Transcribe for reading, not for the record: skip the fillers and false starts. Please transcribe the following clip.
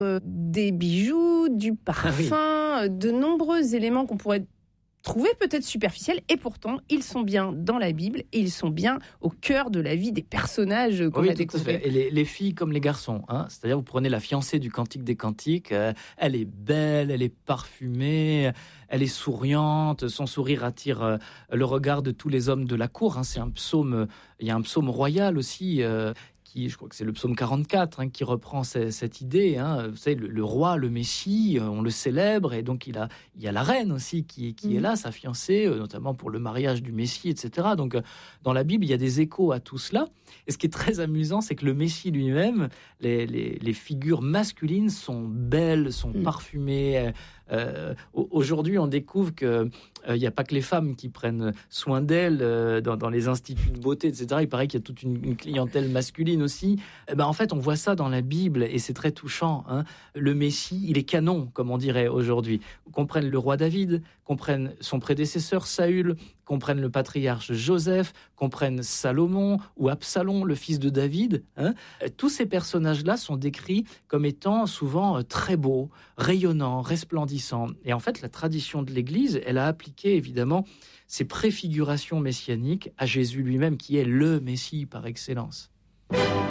des bijoux, du parfum, de nombreux éléments qu'on pourrait trouver peut-être superficiels, et pourtant ils sont bien dans la Bible et ils sont bien au cœur de la vie des personnages qu'on a découverts. Et les filles comme les garçons, hein. C'est-à-dire vous prenez la fiancée du Cantique des Cantiques, elle est belle, elle est parfumée, elle est souriante, son sourire attire le regard de tous les hommes de la cour, hein. C'est un psaume, il y a un psaume royal aussi. Je crois que c'est le psaume 44 qui reprend cette idée. Vous savez, le roi, le Messie, on le célèbre, et donc il y a la reine aussi qui est là, sa fiancée, notamment pour le mariage du Messie, etc. Donc dans la Bible, il y a des échos à tout cela. Et ce qui est très amusant, c'est que le Messie lui-même, les figures masculines sont belles, sont parfumées. Aujourd'hui, on découvre que il n'y a pas que les femmes qui prennent soin d'elles dans les instituts de beauté, etc. Il paraît qu'il y a toute une clientèle masculine aussi. En fait, on voit ça dans la Bible et c'est très touchant. Le Messie, il est canon, comme on dirait aujourd'hui. Qu'on prenne le roi David, qu'on prenne son prédécesseur Saül, qu'on prenne le patriarche Joseph, qu'on prenne Salomon ou Absalom, le fils de David. Tous ces personnages-là sont décrits comme étant souvent très beaux, rayonnants, resplendissants. Et en fait, la tradition de l'Église, elle a appliqué évidemment ces préfigurations messianiques à Jésus lui-même, qui est le Messie par excellence.